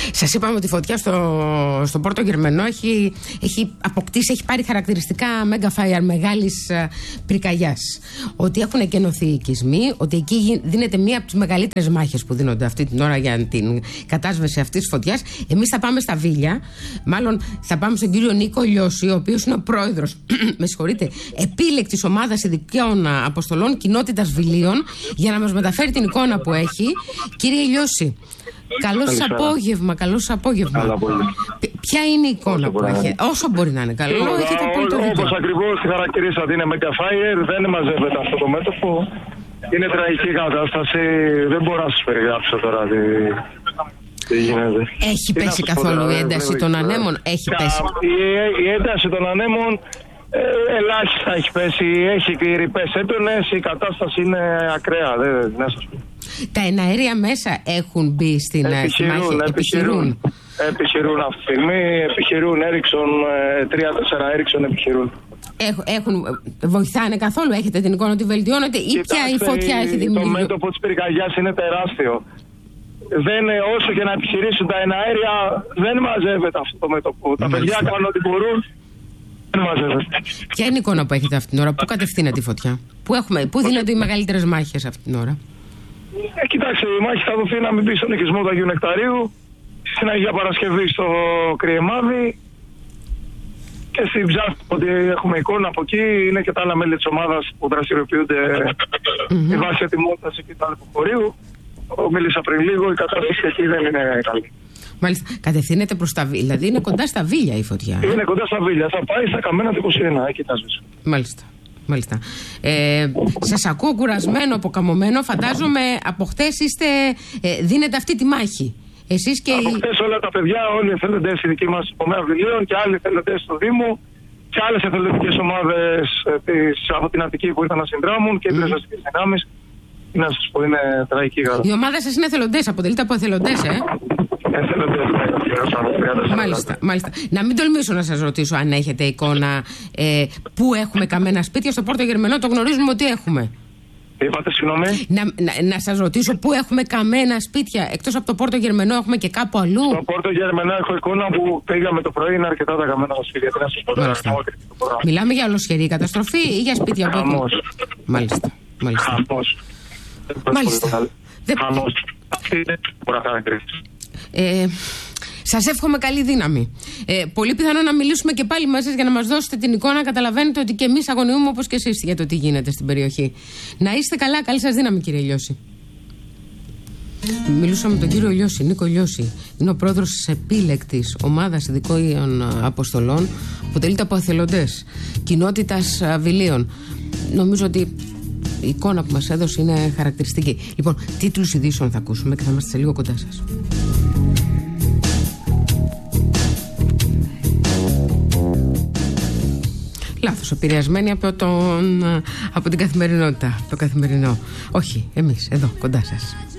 Σας είπαμε ότι η φωτιά στο Πόρτο Γερμενό έχει αποκτήσει, έχει πάρει χαρακτηριστικά Megafire μεγάλης πυρκαγιάς. Ότι έχουν εκενωθεί οι οικισμοί, ότι εκεί δίνεται μία από τις μεγαλύτερες μάχες που δίνονται αυτή την ώρα για την κατάσβεση αυτής της φωτιάς. Εμείς θα πάμε στα Βίλια, μάλλον θα πάμε στον κύριο Νίκο Λιώση, ο οποίος είναι ο πρόεδρος, με συγχωρείτε, επίλεκτης ομάδας ειδικών αποστολών κοινότητας Βιλίων, για να μας μεταφέρει την εικόνα που έχει. Κύριε Λιώση, καλό σας απόγευμα, καλό σας απόγευμα. Ποια είναι η εικόνα που έχετε? Όσο μπορεί να είναι καλό, έχετε απόλυτο δίκιο. Όπως ακριβώς τη χαρακτηρίσατε, είναι Megafire, δεν μαζεύεται αυτό το μέτωπο. Είναι τραγική κατάσταση, δεν μπορώ να σας περιγράψω τώρα τι γίνεται. Έχει πέσει καθόλου η ένταση των ανέμων? Έχει πέσει. Η ένταση των ανέμων ελάχιστα έχει πέσει, έχει ρηπές έντονες, η κατάσταση είναι ακραία, δεν σας πω. Τα εναέρια μέσα έχουν μπει στην μάχη? Επιχειρούν αυτή τη στιγμή, επιχειρούν Ericsson, 3-4 Ericsson επιχειρούν. Βοηθάνε καθόλου, έχετε την εικόνα ότι βελτιώνεται ή πια η φωτιά έχει δημιουργήσει? Το μέτωπο της πυρκαγιάς είναι τεράστιο. Όσο και να επιχειρήσουν τα εναέρια, δεν μαζεύεται αυτό το μέτωπο. Τα παιδιά κάνουν ό,τι μπορούν, δεν μαζεύεται. Ποια είναι η εικόνα που έχετε αυτή την ώρα, πού κατευθύνεται η φωτιά, πού δίνονται οι μεγαλύτερες μάχες αυτή την ώρα? Κοιτάξτε, η μάχη θα δοθεί να μην μπει στον οικισμό του Αγίου Νεκταρίου, στην Αγία Παρασκευή στο Κριεμάδι και στην Ψάχτη, ότι έχουμε εικόνα από εκεί. Είναι και τα άλλα μέλη της ομάδας που δραστηριοποιούνται η βάση ετοιμότητας εκεί του Αλεποχωρίου. Μίλησα πριν λίγο, η κατάσταση εκεί δεν είναι καλή. Μάλιστα. Κατευθύνεται προς τα Βίλια, δηλαδή είναι κοντά στα Βίλια η φωτιά. Είναι κοντά στα Βίλια, θα πάει στα Καμένα του 21, εκεί τα σβήσει. Μάλιστα. Μάλιστα. Σας ακούω κουρασμένο, αποκαμωμένο. Φαντάζομαι από χτες δίνετε αυτή τη μάχη. Εσείς και από χτες όλα τα παιδιά, όλοι οι εθελοντές οι δικοί μας Ομέα Βιλίων και άλλοι εθελοντές του Δήμου και άλλες εθελοντικές ομάδες από την Αττική που ήρθαν να συνδράμουν και οι πυροσβεστικές δυνάμεις. Να σας πω, είναι τραγική γάδα. Η ομάδα σας είναι εθελοντές, αποτελείται από εθελοντές, Εθελοντές, Μάλιστα. Να μην τολμήσω να σας ρωτήσω αν έχετε εικόνα πού έχουμε καμένα σπίτια. Στο Πόρτο Γερμενό το γνωρίζουμε ότι έχουμε. Είπατε, συγγνώμη. Να σας ρωτήσω πού έχουμε καμένα σπίτια. Εκτός από το Πόρτο Γερμενό έχουμε και κάπου αλλού? Στο Πόρτο Γερμενό έχω εικόνα που πήγαμε το πρωί, είναι αρκετά τα καμένα σπίτια. Μιλάμε για ολοσχερή καταστροφή ή για σπίτια που έχουν? Μάλιστα. Σας εύχομαι καλή δύναμη. Πολύ πιθανό να μιλήσουμε και πάλι μαζί για να μας δώσετε την εικόνα. Καταλαβαίνετε ότι και εμείς αγωνιούμε όπως και εσείς για το τι γίνεται στην περιοχή. Να είστε καλά, καλή σας δύναμη, κύριε Λιώση. Μιλούσα με τον κύριο Λιώση, Νίκο Λιώση. Είναι ο πρόεδρος της επίλεκτης ομάδας ειδικών αποστολών. Αποτελείται από εθελοντές κοινότητας Βιλίων. Νομίζω ότι η εικόνα που μας έδωσε είναι χαρακτηριστική. Λοιπόν, τίτλους ειδήσεων θα ακούσουμε και θα είμαστε σε λίγο κοντά σας. Λάθος, επηρεασμένοι από την καθημερινότητα, το καθημερινό. Όχι, εμείς, εδώ, κοντά σας.